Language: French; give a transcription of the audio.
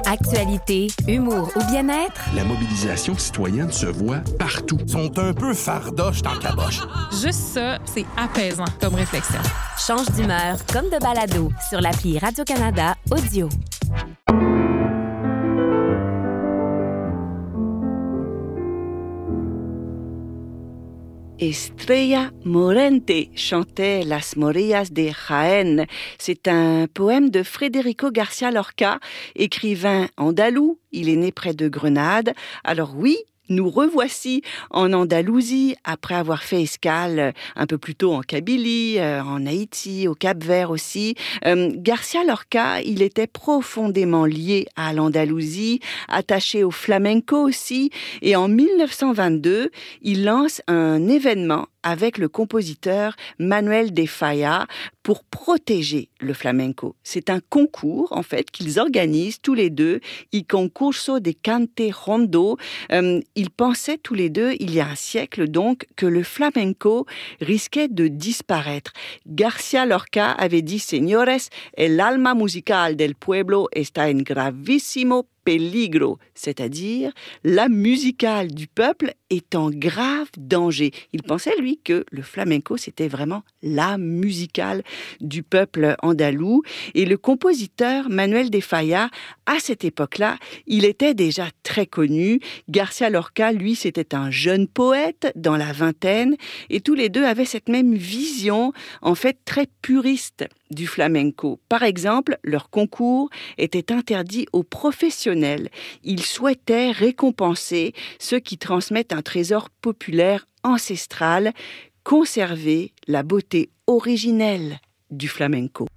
Actualité, humour ou bien-être, La mobilisation citoyenne se voit partout. Ils sont un peu fardoches dans caboche. Juste ça, c'est apaisant comme réflexion. change d'humeur comme de balado sur l'appli Radio-Canada Audio. Estrella Morente chantait Las Morillas de Jaén. C'est un poème de Federico García Lorca, écrivain andalou. Il est né près de Grenade. Alors oui, nous revoici en Andalousie après avoir fait escale un peu plus tôt en Kabylie, en Haïti, au Cap-Vert aussi. García Lorca, il était profondément lié à l'Andalousie, attaché au flamenco aussi. Et en 1922, il lance un événement avec le compositeur Manuel de Falla pour protéger le flamenco. C'est un concours, en fait, qu'ils organisent tous les deux, Il Concurso de Cante Rondo. Ils pensaient tous les deux, il y a un siècle donc, que le flamenco risquait de disparaître. García Lorca avait dit « Señores, el alma musical del pueblo está en gravísimo peligro », c'est-à-dire la musicale du peuple est en grave danger. Il pensait, lui, que le flamenco, c'était vraiment la musicale du peuple andalou. Et le compositeur Manuel de Falla, à cette époque-là, il était déjà très connu. García Lorca, lui, c'était un jeune poète dans la vingtaine, et tous les deux avaient cette même vision, en fait, très puriste du flamenco. Par exemple, leur concours était interdit aux professionnels. Ils souhaitaient récompenser ceux qui transmettent un trésor populaire ancestral, conserver la beauté originelle du flamenco.